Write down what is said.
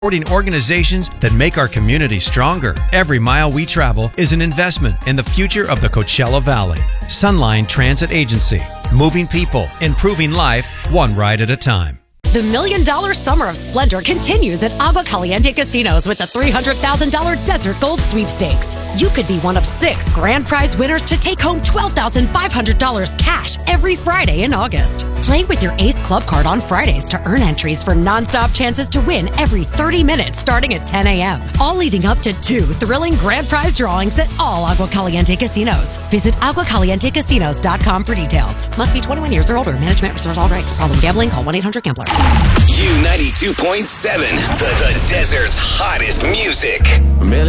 supporting organizations that make our community stronger. Every mile we travel is an investment in the future of the Coachella Valley. Sunline Transit Agency. Moving people, improving life, one ride at a time. The $1 Million Summer of Splendor continues at Agua Caliente Casinos with the $300,000 Desert Gold Sweepstakes. You could be one of 6 grand prize winners to take home $12,500 cash every Friday in August. Play with your Ace Club card on Fridays to earn entries for nonstop chances to win every 30 minutes starting at 10 a.m. All leading up to 2 thrilling grand prize drawings at all Agua Caliente Casinos. Visit aguacalientecasinos.com for details. Must be 21 years or older. Management reserves all rights. Problem gambling? Call 1-800-GAMBLER. U92.7, the desert's hottest music.